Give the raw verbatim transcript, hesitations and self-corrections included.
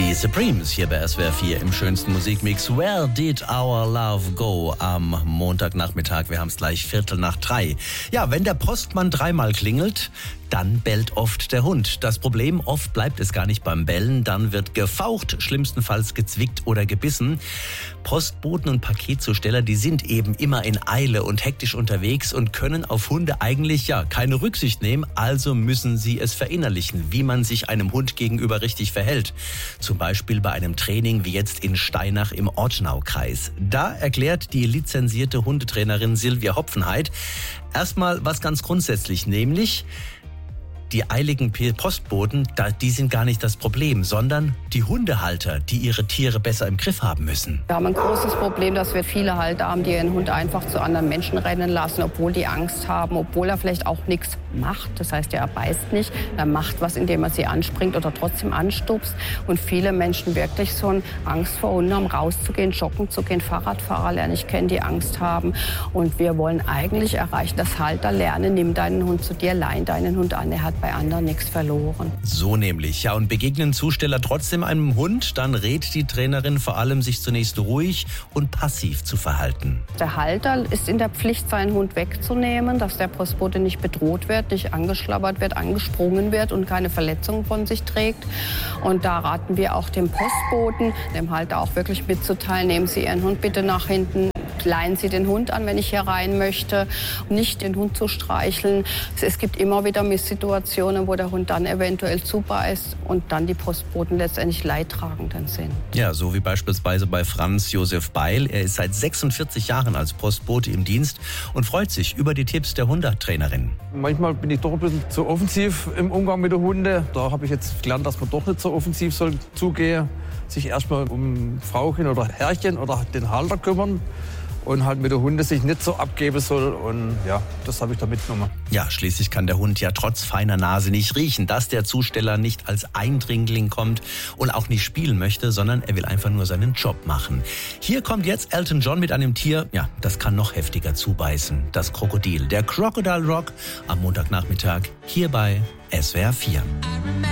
Die Supremes hier bei S W R vier im schönsten Musikmix. Where did our love go? Am Montagnachmittag, wir haben es gleich Viertel nach drei. Ja, wenn der Postmann dreimal klingelt, dann bellt oft der Hund. Das Problem, oft bleibt es gar nicht beim Bellen, dann wird gefaucht, schlimmstenfalls gezwickt oder gebissen. Postboten und Paketzusteller, die sind eben immer in Eile und hektisch unterwegs und können auf Hunde eigentlich ja keine Rücksicht nehmen, also müssen sie es verinnerlichen, wie man sich einem Hund gegenüber richtig verhält. Zum Beispiel bei einem Training wie jetzt in Steinach im Ortenaukreis. Da erklärt die lizenzierte Hundetrainerin Silvia Hopfenheit erstmal was ganz grundsätzlich, nämlich die eiligen Postboten, die sind gar nicht das Problem, sondern die Hundehalter, die ihre Tiere besser im Griff haben müssen. Wir haben ein großes Problem, dass wir viele Halter haben, die ihren Hund einfach zu anderen Menschen rennen lassen, obwohl die Angst haben, obwohl er vielleicht auch nichts macht. Das heißt, er beißt nicht, er macht was, indem er sie anspringt oder trotzdem anstupst. Und viele Menschen wirklich so eine Angst vor Hunden haben, rauszugehen, joggen zu gehen, Fahrradfahrer lernen, ich kenne, die Angst haben. Und wir wollen eigentlich erreichen, dass Halter lernen, nimm deinen Hund zu dir, leih deinen Hund an, er hat bei anderen nichts verloren. So nämlich. Ja, und begegnen Zusteller trotzdem einem Hund, dann rät die Trainerin vor allem, sich zunächst ruhig und passiv zu verhalten. Der Halter ist in der Pflicht, seinen Hund wegzunehmen, dass der Postbote nicht bedroht wird, nicht angeschlabbert wird, angesprungen wird und keine Verletzungen von sich trägt. Und da raten wir auch dem Postboten, dem Halter auch wirklich mitzuteilen, nehmen Sie Ihren Hund bitte nach hinten. Leihen Sie den Hund an, wenn ich hier rein möchte, nicht den Hund zu streicheln. Es gibt immer wieder Misssituationen, wo der Hund dann eventuell zubeißt und dann die Postboten letztendlich Leidtragenden sind. Ja, so wie beispielsweise bei Franz Josef Beil. Er ist seit sechsundvierzig Jahren als Postbote im Dienst und freut sich über die Tipps der Hundetrainerin. Manchmal bin ich doch ein bisschen zu offensiv im Umgang mit den Hunden. Da habe ich jetzt gelernt, dass man doch nicht so offensiv soll zugehen, sich erstmal um Frauchen oder Herrchen oder den Halter kümmern. Und halt mit der Hunde sich nicht so abgeben soll. Und ja, das habe ich da mitgenommen. Ja, schließlich kann der Hund ja trotz feiner Nase nicht riechen, dass der Zusteller nicht als Eindringling kommt und auch nicht spielen möchte, sondern er will einfach nur seinen Job machen. Hier kommt jetzt Elton John mit einem Tier, ja, das kann noch heftiger zubeißen. Das Krokodil, der Crocodile Rock am Montagnachmittag hier bei S W R vier.